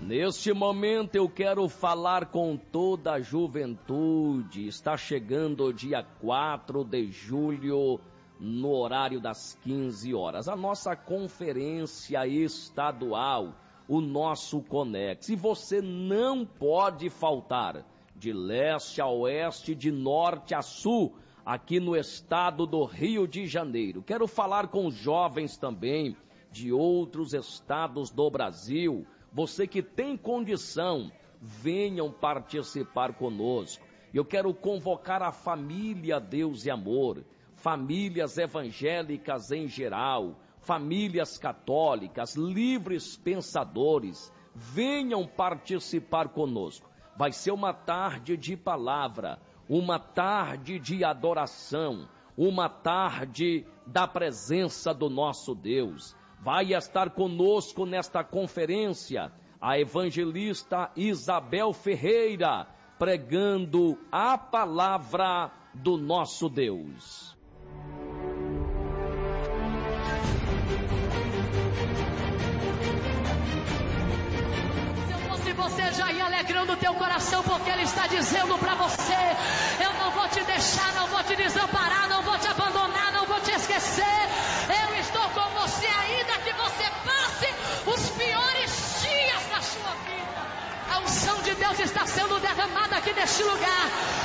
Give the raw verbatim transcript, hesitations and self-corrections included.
Neste momento eu quero falar com toda a juventude. Está chegando o dia quatro de julho, no horário das quinze horas. A nossa conferência estadual, o nosso Conex. E você não pode faltar, de leste a oeste, de norte a sul, aqui no estado do Rio de Janeiro. Quero falar com os jovens também, de outros estados do Brasil. Você que tem condição, venham participar conosco. Eu quero convocar a família Deus e Amor, famílias evangélicas em geral, famílias católicas, livres pensadores. Venham participar conosco. Vai ser uma tarde de palavra, uma tarde de adoração, uma tarde da presença do nosso Deus. Vai estar conosco nesta conferência a evangelista Isabel Ferreira, pregando a palavra do nosso Deus. Se você já ia alegrando o teu coração, porque Ele está dizendo para você: eu não vou te deixar, não vou te desamparar, não vou te abandonar, não vou te esquecer. Eu estou com você, ainda que você passe os piores dias da sua vida. A unção de Deus está sendo derramada aqui neste lugar.